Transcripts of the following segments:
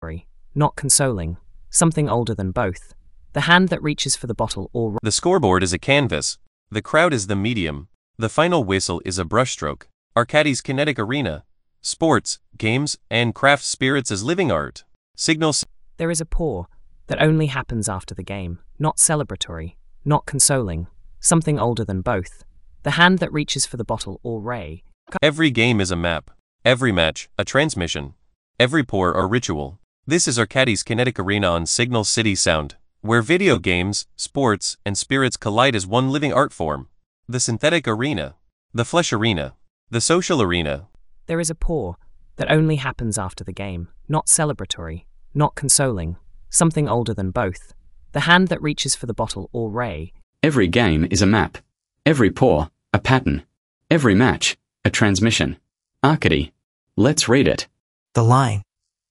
not consoling, something older than both. The hand that reaches for the bottle or... The scoreboard is a canvas. The crowd is the medium. The final whistle is a brushstroke. Arcadis Kinetic Arena. Sports, games, and craft spirits as living art. Signal. There is a pour that only happens after the game, not celebratory, not consoling, something older than both. The hand that reaches for the bottle or ray. Every game is a map. Every match, a transmission. Every pour a ritual. This is Arcadis Kinetic Arena on Signal City Sound, where video games, sports, and spirits collide as one living art form. The synthetic arena. The flesh arena. The social arena. There is a pour that only happens after the game, not celebratory, not consoling, something older than both. The hand that reaches for the bottle or ray. Every game is a map. Every pour, a pattern. Every match, a transmission. Arcady. Let's read it. The line.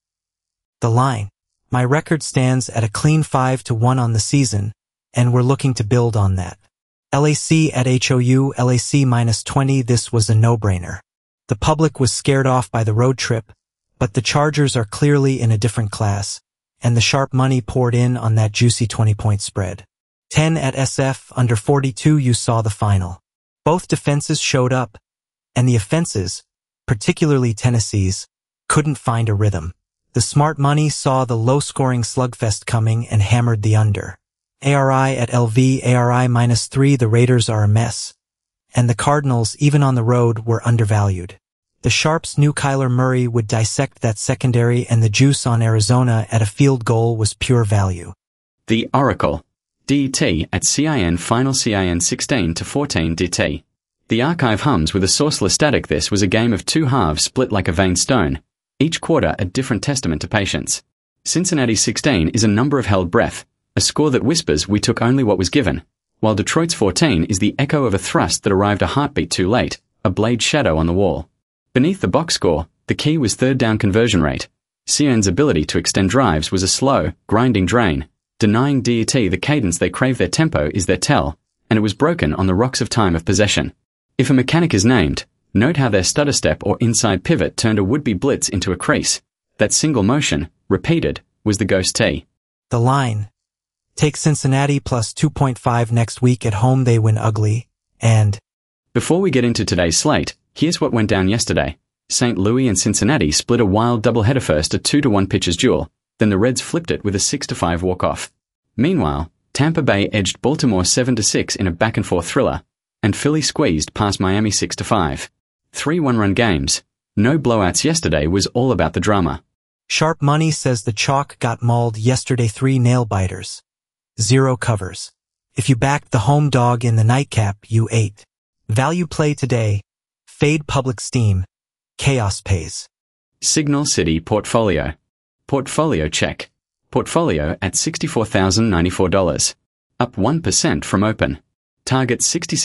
The line. My record stands at a clean 5-1 on the season, and we're looking to build on that. LAC at HOU, LAC -20, this was a no-brainer. The public was scared off by the road trip, but the Chargers are clearly in a different class, and the sharp money poured in on that juicy 20-point spread. 10 at SF, under 42 you saw the final. Both defenses showed up, and the offenses, particularly Tennessee's, couldn't find a rhythm. The smart money saw the low-scoring slugfest coming and hammered the under. ARI at LV, ARI -3, the Raiders are a mess. And the Cardinals, even on the road, were undervalued. The Sharps knew Kyler Murray would dissect that secondary, and the juice on Arizona at a field goal was pure value. The Oracle. DT at CIN final CIN 16-14 DT. The archive hums with a sourceless static. This was a game of two halves split like a vein stone, each quarter a different testament to patience. Cincinnati 16 is a number of held breath, a score that whispers we took only what was given, while Detroit's 14 is the echo of a thrust that arrived a heartbeat too late, a blade shadow on the wall. Beneath the box score, the key was third down conversion rate. CN's ability to extend drives was a slow, grinding drain, denying DET the cadence they crave. Their tempo is their tell, and it was broken on the rocks of time of possession. If a mechanic is named, note how their stutter step or inside pivot turned a would-be blitz into a crease. That single motion, repeated, was the ghost T. The line. Take Cincinnati plus 2.5 next week at home. They win ugly, and... Before we get into today's slate, here's what went down yesterday. St. Louis and Cincinnati split a wild doubleheader, first a 2-1 pitcher's duel, then the Reds flipped it with a 6-5 walk-off. Meanwhile, Tampa Bay edged Baltimore 7-6 in a back-and-forth thriller, and Philly squeezed past Miami 6-5. 3 one-run games. No blowouts yesterday was all about the drama. Sharp Money says the chalk got mauled yesterday. 3 nail-biters. 0 covers. If you backed the home dog in the nightcap, you ate. Value play today. Fade public steam. Chaos pays. Signal City Portfolio. Portfolio check. Portfolio at $64,094. Up 1% from open. Target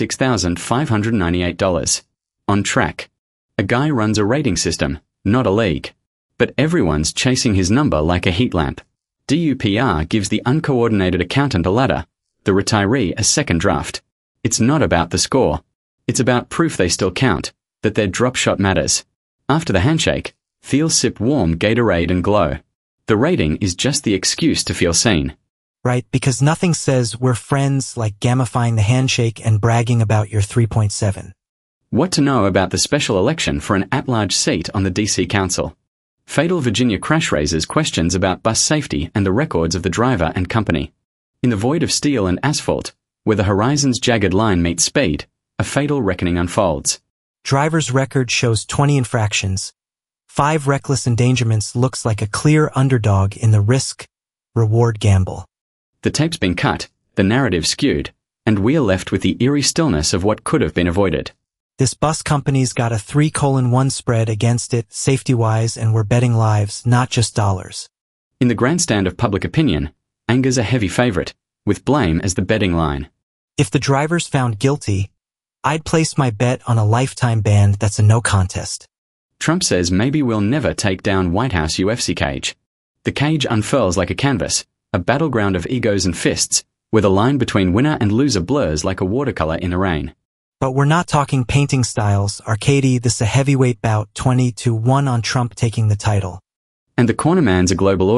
$66,598. On track. A guy runs a rating system, not a league. But everyone's chasing his number like a heat lamp. DUPR gives the uncoordinated accountant a ladder, the retiree a second draft. It's not about the score. It's about proof they still count, that their drop shot matters. After the handshake, feel, sip warm Gatorade and glow. The rating is just the excuse to feel seen. Right, because nothing says we're friends like gamifying the handshake and bragging about your 3.7. What to know about the special election for an at-large seat on the DC Council. Fatal Virginia crash raises questions about bus safety and the records of the driver and company. In the void of steel and asphalt, where the horizon's jagged line meets speed, a fatal reckoning unfolds. Driver's record shows 20 infractions. 5 reckless endangerments. Looks like a clear underdog in the risk-reward gamble. The tape's been cut, the narrative skewed, and we're left with the eerie stillness of what could have been avoided. This bus company's got a 3-1 spread against it, safety-wise, and we're betting lives, not just dollars. In the grandstand of public opinion, anger's a heavy favorite, with blame as the betting line. If the driver's found guilty, I'd place my bet on a lifetime ban. That's a no contest. Trump says maybe we'll never take down White House UFC cage. The cage unfurls like a canvas, a battleground of egos and fists, where the line between winner and loser blurs like a watercolor in the rain. But we're not talking painting styles. Arcady, this a heavyweight bout, 20-1 on Trump taking the title. And the cornerman's a global